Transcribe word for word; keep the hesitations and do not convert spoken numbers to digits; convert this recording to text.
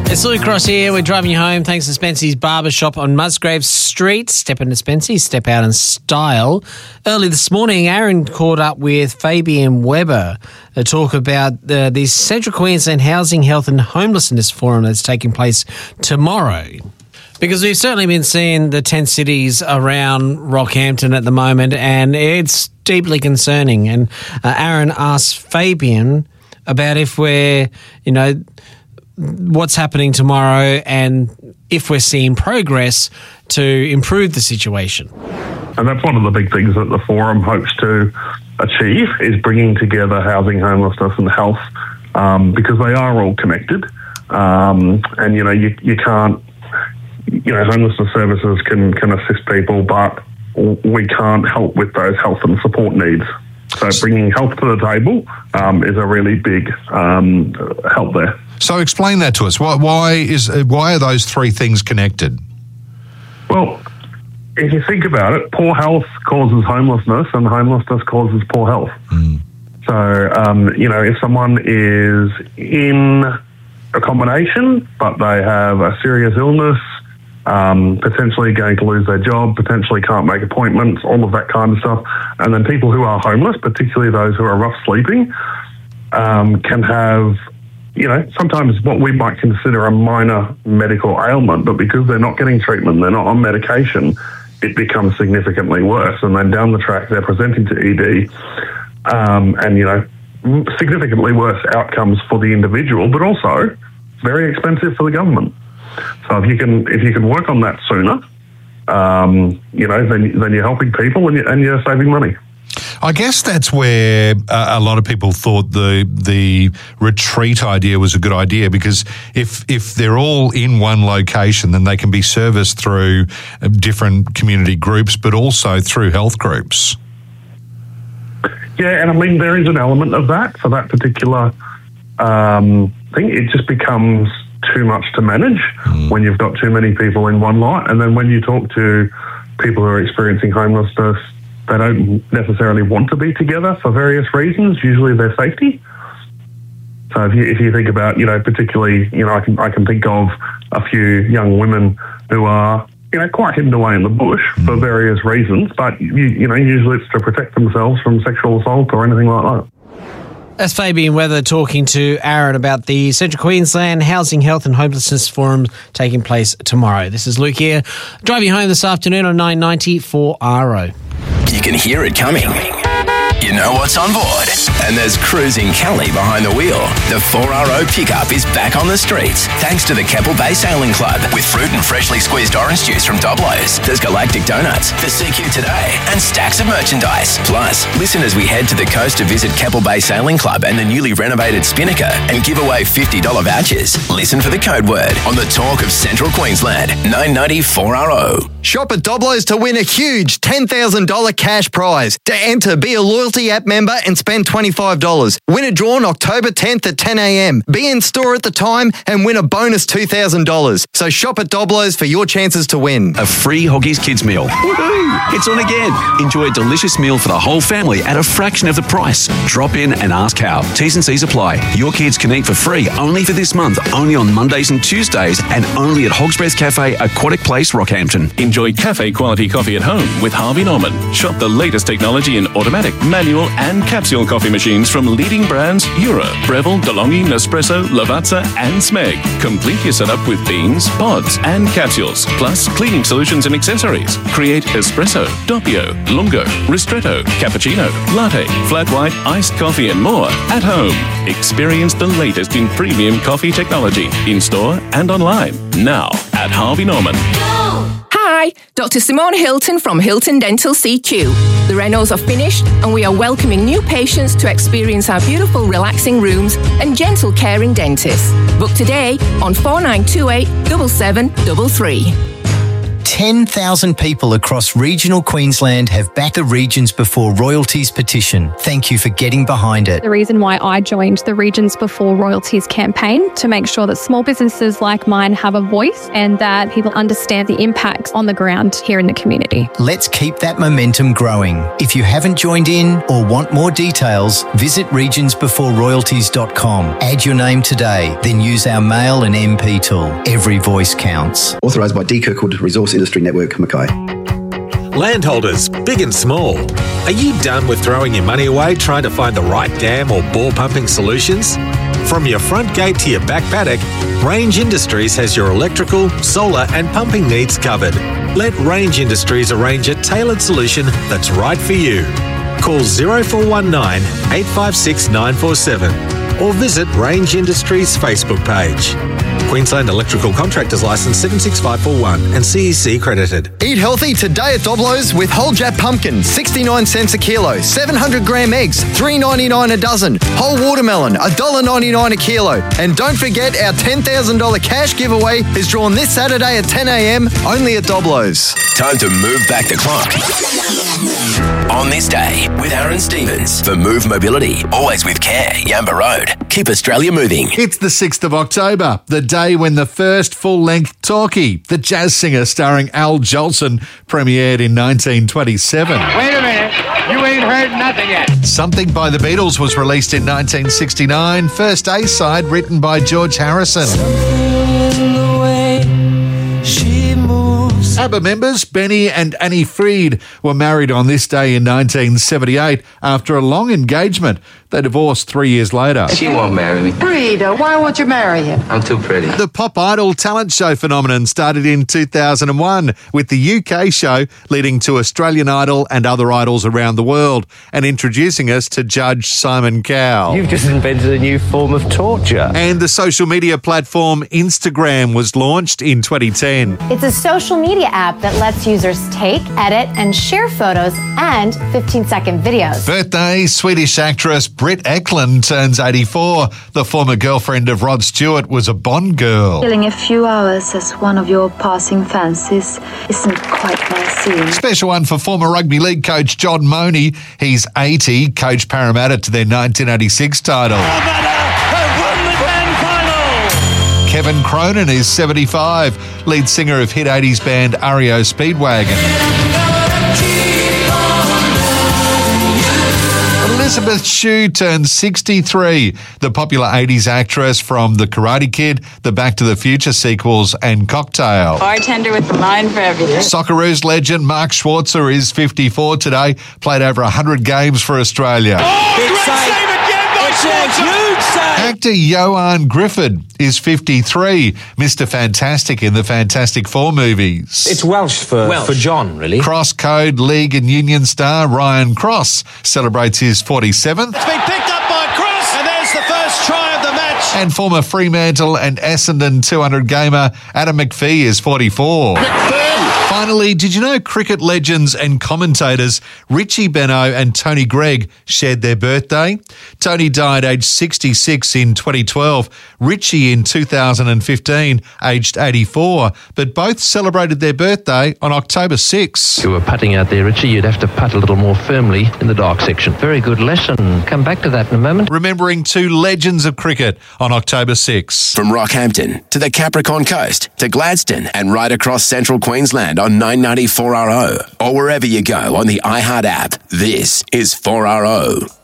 It's Luke Ross here. We're driving you home thanks to Spency's Barbershop on Musgrave Street. Step into Spency's, step out in style. Early this morning, Aaron caught up with Fabian Weber to talk about uh, the Central Queensland Housing, Health and Homelessness Forum that's taking place tomorrow. Because we've certainly been seeing the tent cities around Rockhampton at the moment, and it's deeply concerning. And uh, Aaron asked Fabian about if we're, you know, what's happening tomorrow and if we're seeing progress to improve the situation. And that's one of the big things that the forum hopes to achieve, is bringing together housing, homelessness and health, um, because they are all connected. Um, and, you know, you, you can't, you know, homelessness services can, can assist people, but we can't help with those health and support needs. So bringing health to the table um, is a really big um, help there. So explain that to us. Why, why is why are those three things connected? Well, if you think about it, poor health causes homelessness and homelessness causes poor health. Mm. So, um, you know, if someone is in accommodation but they have a serious illness, um, potentially going to lose their job, potentially can't make appointments, all of that kind of stuff, and then people who are homeless, particularly those who are rough sleeping, um, can have, you know, sometimes what we might consider a minor medical ailment, but because they're not getting treatment, they're not on medication, it becomes significantly worse. And then down the track, they're presenting to E D, um, and, you know, significantly worse outcomes for the individual, but also very expensive for the government. So if you can if you can work on that sooner, um, you know, then then you're helping people and you're, and you're saving money. I guess that's where uh, a lot of people thought the the retreat idea was a good idea, because if if they're all in one location, then they can be serviced through different community groups, but also through health groups. Yeah, and I mean, there is an element of that for that particular um, thing. It just becomes too much to manage mm. when you've got too many people in one lot. And then when you talk to people who are experiencing homelessness, they don't necessarily want to be together for various reasons, usually their safety. So if you if you think about, you know, particularly, you know, I can I can think of a few young women who are, you know, quite hidden away in the bush mm. for various reasons, but, you, you know, usually it's to protect themselves from sexual assault or anything like that. That's Fabian Weber talking to Aaron about the Central Queensland Housing, Health and Homelessness Forum taking place tomorrow. This is Luke here, driving home this afternoon on nine ninety for R O. You can hear it coming. You know what's on board. And there's Cruising Kelly behind the wheel. The four R O pickup is back on the streets thanks to the Keppel Bay Sailing Club with fruit and freshly squeezed orange juice from Doblo's. There's Galactic Donuts, the C Q Today, and stacks of merchandise. Plus, listen as we head to the coast to visit Keppel Bay Sailing Club and the newly renovated Spinnaker and give away fifty dollars vouchers. Listen for the code word on the talk of Central Queensland. nine ninety for R O. Shop at Doblo's to win a huge ten thousand dollars cash prize. To enter, be a loyalty app member and spend twenty-five dollars. Win a draw on October tenth at ten a.m. Be in store at the time and win a bonus two thousand dollars. So shop at Doblo's for your chances to win. A free Hoggies Kids meal. Woohoo! It's on again. Enjoy a delicious meal for the whole family at a fraction of the price. Drop in and ask how. T's and C's apply. Your kids can eat for free only for this month, only on Mondays and Tuesdays, and only at Hog's Breath Cafe, Aquatic Place, Rockhampton. Enjoy cafe quality coffee at home with Harvey Norman. Shop the latest technology in automatic, manual and capsule coffee machines from leading brands Eura, Breville, DeLonghi, Nespresso, Lavazza and Smeg. Complete your setup with beans, pods and capsules, plus cleaning solutions and accessories. Create espresso, doppio, lungo, ristretto, cappuccino, latte, flat white, iced coffee and more at home. Experience the latest in premium coffee technology in store and online now at Harvey Norman. Hi, Doctor Simone Hilton from Hilton Dental C Q. The renos are finished and we are welcoming new patients to experience our beautiful relaxing rooms and gentle caring dentists. Book today on four nine two eight, seven seven three three. ten thousand people across regional Queensland have backed the Regions Before Royalties petition. Thank you for getting behind it. The reason why I joined the Regions Before Royalties campaign to make sure that small businesses like mine have a voice and that people understand the impacts on the ground here in the community. Let's keep that momentum growing. If you haven't joined in or want more details, visit regions before royalties dot com. Add your name today, then use our mail and M P tool. Every voice counts. Authorised by D Kirkwood Resource Industry Network, Mackay. Landholders, big and small, are you done with throwing your money away trying to find the right dam or bore pumping solutions? From your front gate to your back paddock, Range Industries has your electrical, solar and pumping needs covered. Let Range Industries arrange a tailored solution that's right for you. Call zero four one nine, eight five six, nine four seven or visit Range Industries Facebook page. Queensland Electrical Contractors Licence seven six five four one and C E C accredited. Eat healthy today at Doblo's with whole Jap pumpkin, sixty-nine cents a kilo. seven hundred gram eggs, three dollars ninety-nine a dozen. Whole watermelon, one dollar ninety-nine a kilo. And don't forget our ten thousand dollars cash giveaway is drawn this Saturday at ten a.m. only at Doblo's. Time to move back the clock. On this day with Aaron Stevens for Move Mobility. Always with care. Yamba Road. Keep Australia moving. It's the sixth of October, the day when the first full-length talkie, The Jazz Singer starring Al Jolson, premiered in nineteen twenty-seven. Wait a minute. You ain't heard nothing yet. Something by the Beatles was released in nineteen sixty-nine, first A-side written by George Harrison. ABBA members Benny and Annie Fried were married on this day in nineteen seventy-eight after a long engagement. They divorced three years later. She won't marry me. Frida, why won't you marry him? I'm too pretty. The Pop Idol talent show phenomenon started in two thousand one with the U K show leading to Australian Idol and other idols around the world and introducing us to Judge Simon Cowell. You've just invented a new form of torture. And the social media platform Instagram was launched in twenty ten. It's a social media app that lets users take, edit, and share photos and fifteen-second videos. Birthday, Swedish actress Britt Eklund turns eighty-four. The former girlfriend of Rod Stewart was a Bond girl. Killing a few hours as one of your passing fancies isn't quite my scene. Special one for former rugby league coach John Money. He's eighty, coached Parramatta to their nineteen eighty-six title. Kevin Cronin is seventy-five, lead singer of hit eighties band R E O Speedwagon. Elizabeth Shue turns sixty-three, the popular eighties actress from The Karate Kid, the Back to the Future sequels and Cocktail. Bartender with the line for everything. Socceroos legend Mark Schwarzer is fifty-four today, played over one hundred games for Australia. Oh, great save again by Schwarzer! Actor Johan Griffith is fifty-three, Mister Fantastic in the Fantastic Four movies. It's Welsh for, Welsh. for John, really. Crosscode League and Union star Ryan Cross celebrates his forty-seventh. It's been picked up by Cross, and there's the first try of the match. And former Fremantle and Essendon two hundred gamer Adam McPhee is forty-four. McPhee! Finally, did you know cricket legends and commentators Richie Benaud and Tony Greig shared their birthday? Tony died aged sixty-six in twenty twelve, Richie in two thousand fifteen, aged eighty-four, but both celebrated their birthday on October sixth. If you were putting out there, Richie, you'd have to putt a little more firmly in the dark section. Very good lesson. Come back to that in a moment. Remembering two legends of cricket on October sixth. From Rockhampton to the Capricorn Coast to Gladstone and right across central Queensland on nine ninety four R O or wherever you go on the iHeart app, this is four R O.